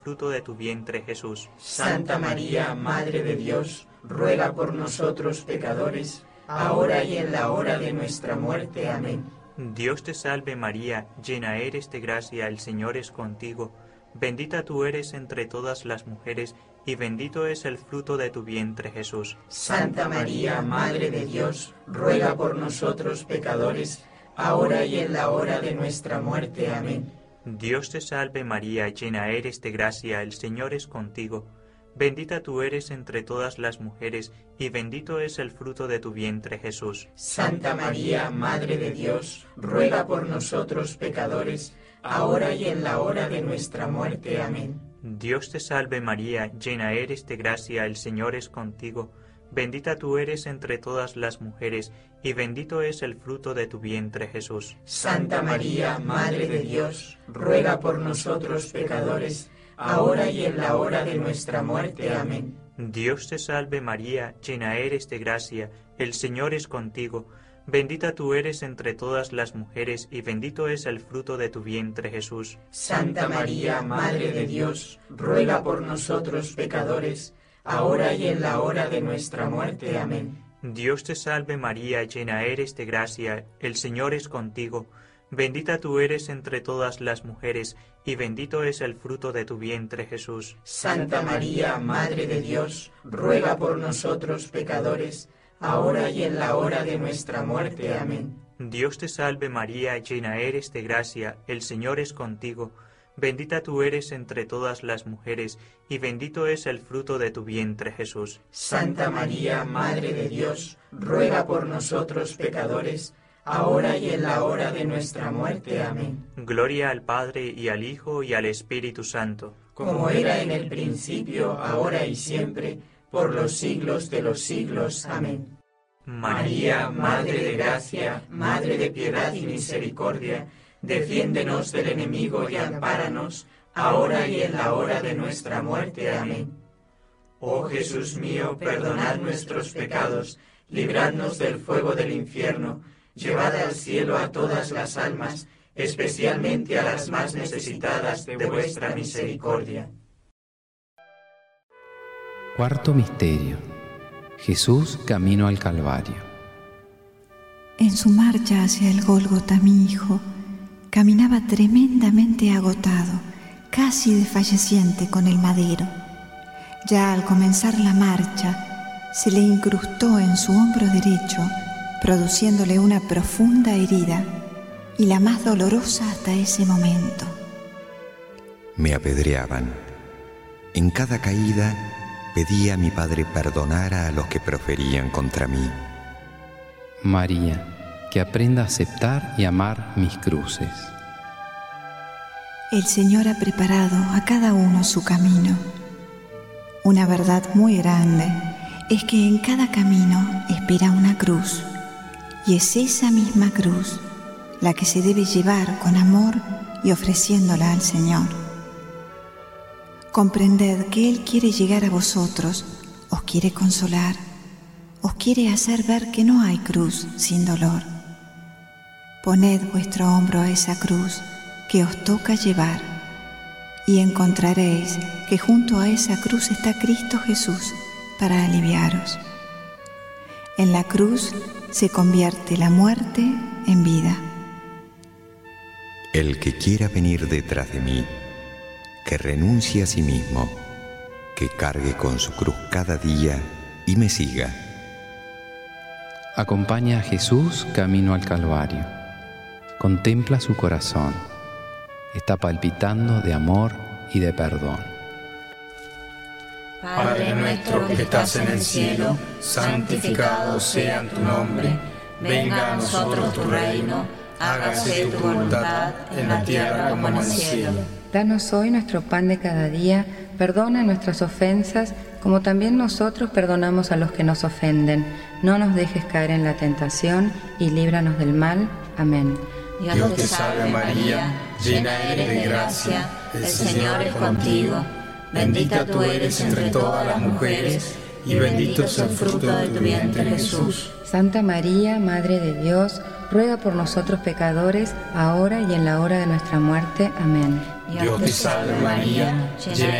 fruto de tu vientre, Jesús. Santa María, Madre de Dios, ruega por nosotros pecadores, ahora y en la hora de nuestra muerte. Amén. Dios te salve María, llena eres de gracia, el Señor es contigo. Bendita tú eres entre todas las mujeres, y bendito es el fruto de tu vientre, Jesús. Santa María, Madre de Dios, ruega por nosotros pecadores, ahora y en la hora de nuestra muerte. Amén. Dios te salve María, llena eres de gracia, el Señor es contigo. Bendita tú eres entre todas las mujeres, y bendito es el fruto de tu vientre, Jesús. Santa María, Madre de Dios, ruega por nosotros pecadores, ahora y en la hora de nuestra muerte. Amén. Dios te salve María, llena eres de gracia, el Señor es contigo. Bendita tú eres entre todas las mujeres, y bendito es el fruto de tu vientre, Jesús. Santa María, Madre de Dios, ruega por nosotros pecadores, ahora y en la hora de nuestra muerte. Amén. Dios te salve María, llena eres de gracia, el Señor es contigo. Bendita tú eres entre todas las mujeres, y bendito es el fruto de tu vientre, Jesús. Santa María, Madre de Dios, ruega por nosotros pecadores, ahora y en la hora de nuestra muerte. Amén. Dios te salve María, llena eres de gracia, el Señor es contigo. Bendita tú eres entre todas las mujeres, y bendito es el fruto de tu vientre, Jesús. Santa María, Madre de Dios, ruega por nosotros pecadores, ahora y en la hora de nuestra muerte. Amén. Dios te salve María, llena eres de gracia, el Señor es contigo. Bendita tú eres entre todas las mujeres, y bendito es el fruto de tu vientre, Jesús. Santa María, Madre de Dios, ruega por nosotros pecadores, ahora y en la hora de nuestra muerte. Amén. Gloria al Padre, y al Hijo, y al Espíritu Santo. Como era en el principio, ahora y siempre, por los siglos de los siglos. Amén. María, Madre de gracia, Madre de piedad y misericordia, defiéndenos del enemigo y ampáranos, ahora y en la hora de nuestra muerte. Amén. Oh Jesús mío, perdonad nuestros pecados, libradnos del fuego del infierno, llevad al cielo a todas las almas, especialmente a las más necesitadas de vuestra misericordia. Cuarto misterio. Jesús camino al Calvario. En su marcha hacia el Gólgota, mi hijo caminaba tremendamente agotado, casi desfalleciente con el madero. Ya al comenzar la marcha, se le incrustó en su hombro derecho, produciéndole una profunda herida, y la más dolorosa hasta ese momento. Me apedreaban. En cada caída pedía a mi Padre perdonara a los que proferían contra mí. María, que aprenda a aceptar y amar mis cruces. El Señor ha preparado a cada uno su camino. Una verdad muy grande es que en cada camino espera una cruz, y es esa misma cruz la que se debe llevar con amor y ofreciéndola al Señor. Comprended que Él quiere llegar a vosotros, os quiere consolar, os quiere hacer ver que no hay cruz sin dolor. Poned vuestro hombro a esa cruz que os toca llevar, y encontraréis que junto a esa cruz está Cristo Jesús para aliviaros. En la cruz se convierte la muerte en vida. El que quiera venir detrás de mí, que renuncie a sí mismo, que cargue con su cruz cada día y me siga. Acompaña a Jesús camino al Calvario. Contempla su corazón. Está palpitando de amor y de perdón. Padre nuestro que estás en el cielo, santificado sea tu nombre. Venga a nosotros tu reino, hágase tu voluntad en la tierra como en el cielo. Danos hoy nuestro pan de cada día, perdona nuestras ofensas, como también nosotros perdonamos a los que nos ofenden. No nos dejes caer en la tentación y líbranos del mal. Amén. Dios te salve María, llena eres de gracia, el Señor es contigo. Bendita tú eres entre todas las mujeres, y bendito es el fruto de tu vientre, Jesús. Santa María, Madre de Dios, ruega por nosotros pecadores, ahora y en la hora de nuestra muerte. Amén. Dios te salve María, llena